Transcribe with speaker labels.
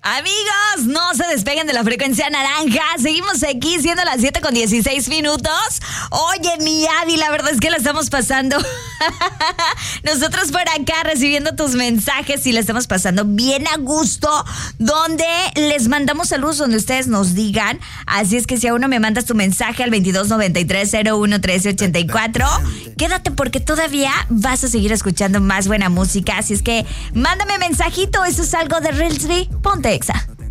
Speaker 1: Amigos, no se despeguen de la frecuencia naranja. Seguimos aquí siendo las 7:16. Oye, mi Adi, la verdad es que la estamos pasando. Nosotros por acá recibiendo tus mensajes y la estamos pasando bien a gusto. Donde les mandamos saludos donde ustedes nos digan. Así es que si aún no me mandas tu mensaje al 2293-011384, quédate porque todavía vas a seguir escuchando más buena música. Así es que mándame mensajito. Eso es algo de Real 3. Ponte Exa.